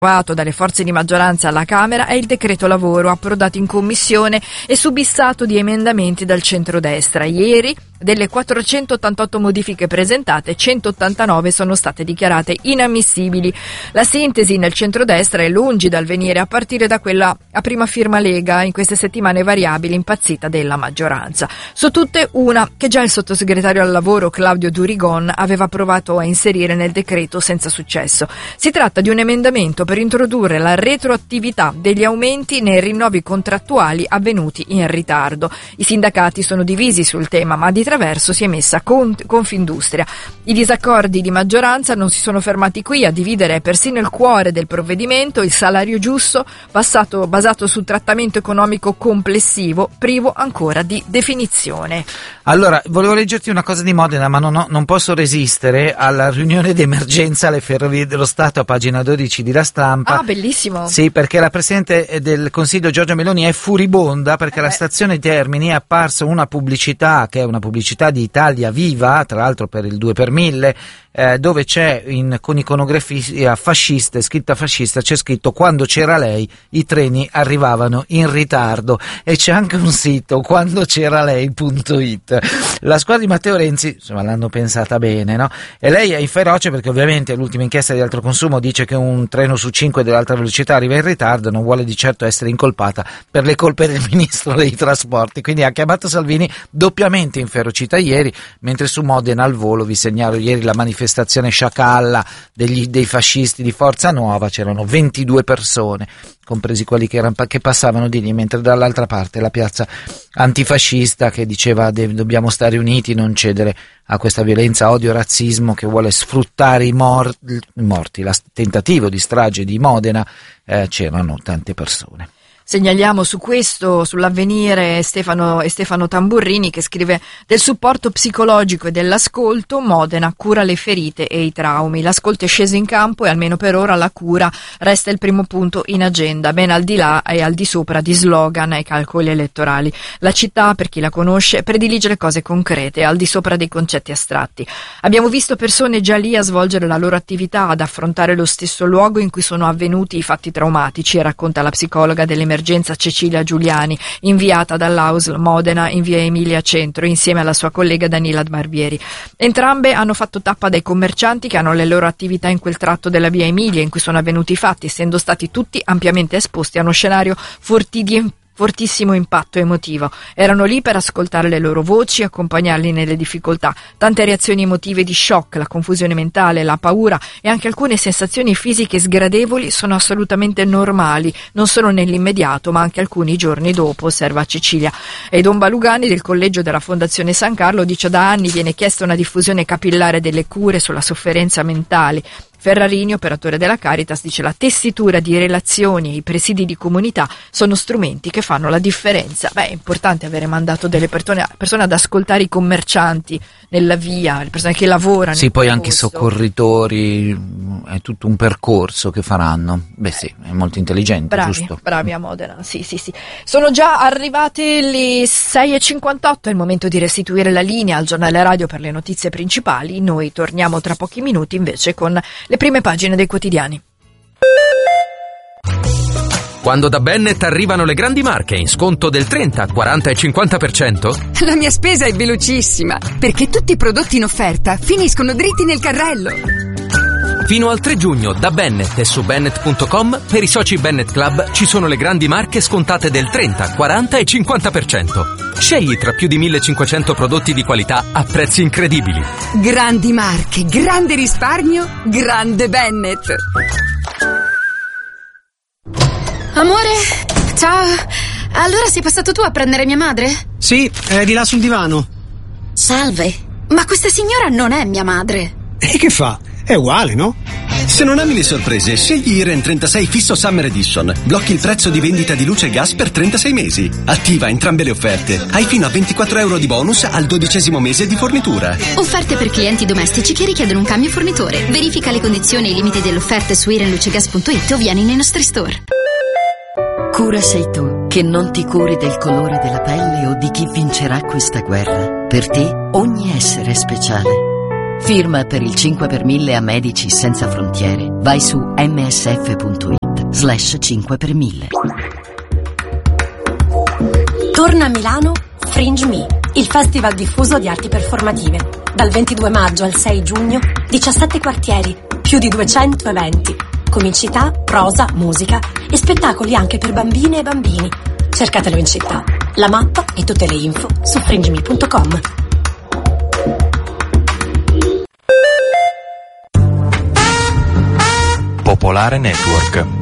dalle forze di maggioranza alla Camera è il decreto lavoro approdato in commissione e subissato di emendamenti dal centrodestra. Ieri, delle 488 modifiche presentate, 189 sono state dichiarate inammissibili. La sintesi nel centrodestra è lungi dal venire a partire da quella a prima firma Lega in queste settimane variabili impazzita della maggioranza. Su tutte una che già il sottosegretario al lavoro Claudio Durigon aveva provato a inserire nel decreto senza successo. Si tratta di un emendamento per introdurre la retroattività degli aumenti nei rinnovi contrattuali avvenuti in ritardo. I sindacati sono divisi sul tema, ma di traverso si è messa Confindustria. I disaccordi di maggioranza non si sono fermati qui, a dividere persino il cuore del provvedimento, il salario giusto, basato sul trattamento economico complessivo, privo ancora di definizione. Allora, volevo leggerti una cosa di Modena, ma non posso resistere alla riunione di emergenza alle Ferrovie dello Stato, a pagina 12 di La Stampa. Ah, bellissimo! Sì, perché la Presidente del Consiglio Giorgia Meloni è furibonda perché alla stazione Termini è apparsa una pubblicità, che è una pubblicità di Italia Viva, tra l'altro per il 2 per 1000, dove c'è con iconografia fascista, scritta fascista, c'è scritto: quando c'era lei i treni arrivavano in ritardo, e c'è anche un sito, quandoc'eralei.it. La squadra di Matteo Renzi, insomma, l'hanno pensata bene, no? E lei è in feroce perché ovviamente l'ultima inchiesta di Altro Consumo dice che un treno su 5 dell'alta velocità arriva in ritardo, non vuole di certo essere incolpata per le colpe del ministro dei trasporti, quindi ha chiamato Salvini doppiamente inferocita ieri, mentre su Modena al volo vi segnalo ieri la manifestazione sciacalla dei fascisti di Forza Nuova, c'erano 22 persone, compresi quelli che passavano di lì, mentre dall'altra parte la piazza antifascista che diceva dobbiamo stare uniti, non cedere a questa violenza, odio, razzismo che vuole sfruttare i morti, il tentativo di strage di Modena, c'erano tante persone. Segnaliamo su questo, sull'Avvenire, Stefano Tamburrini, che scrive: del supporto psicologico e dell'ascolto, Modena cura le ferite e i traumi. L'ascolto è sceso in campo e almeno per ora la cura resta il primo punto in agenda, ben al di là e al di sopra di slogan e calcoli elettorali. La città, per chi la conosce, predilige le cose concrete, al di sopra dei concetti astratti. Abbiamo visto persone già lì a svolgere la loro attività, ad affrontare lo stesso luogo in cui sono avvenuti i fatti traumatici, racconta la psicologa dell'emergenza Cecilia Giuliani, inviata dall'AUSL Modena in via Emilia Centro, insieme alla sua collega Danila Barbieri. Entrambe hanno fatto tappa dai commercianti che hanno le loro attività in quel tratto della via Emilia in cui sono avvenuti i fatti, essendo stati tutti ampiamente esposti a uno scenario fortissimo impatto emotivo. Erano lì per ascoltare le loro voci, accompagnarli nelle difficoltà. Tante reazioni emotive di shock, la confusione mentale, la paura e anche alcune sensazioni fisiche sgradevoli sono assolutamente normali, non solo nell'immediato ma anche alcuni giorni dopo, osserva Cecilia. E Don Balugani del collegio della Fondazione San Carlo dice: da anni viene chiesta una diffusione capillare delle cure sulla sofferenza mentale. Ferrarini, operatore della Caritas, dice: la tessitura di relazioni e i presidi di comunità sono strumenti che fanno la differenza. Beh, è importante avere mandato delle persone ad ascoltare i commercianti nella via, le persone che lavorano. Sì, poi anche i soccorritori, è tutto un percorso che faranno. Beh sì, è molto intelligente, giusto? Bravi a Modena, sì. Sono già arrivate le 6:58, è il momento di restituire la linea al giornale radio per le notizie principali. Noi torniamo tra pochi minuti invece con le prime pagine dei quotidiani. Quando da Bennet arrivano le grandi marche in sconto del 30, 40 e 50%? La mia spesa è velocissima, perché tutti i prodotti in offerta finiscono dritti nel carrello. Fino al 3 giugno da Bennet e su Bennet.com per i soci Bennet Club ci sono le grandi marche scontate del 30, 40 e 50%. Scegli tra più di 1500 prodotti di qualità a prezzi incredibili. Grandi marche, grande risparmio, grande Bennet. Amore, ciao. Allora sei passato tu a prendere mia madre? Sì, è di là sul divano. Salve, ma questa signora non è mia madre. E che fa? È uguale, no? Se non ami le sorprese, scegli Iren 36 Fisso Summer Edition. Blocchi il prezzo di vendita di luce e gas per 36 mesi. Attiva entrambe le offerte. Hai fino a 24 euro di bonus al 12° mese di fornitura. Offerte per clienti domestici che richiedono un cambio fornitore. Verifica le condizioni e i limiti delle offerte su irenlucegas.it o vieni nei nostri store. Cura sei tu, che non ti curi del colore della pelle o di chi vincerà questa guerra. Per te ogni essere è speciale. Firma per il 5 per 1000 a Medici Senza Frontiere. Vai su msf.it/5 per 1000. Torna a Milano Fringe Me, il festival diffuso di arti performative. Dal 22 maggio al 6 giugno, 17 quartieri, più di 200 eventi, comicità, prosa, musica e spettacoli anche per bambine e bambini. Cercatelo in città. La mappa e tutte le info su fringeme.com. Popolare Network.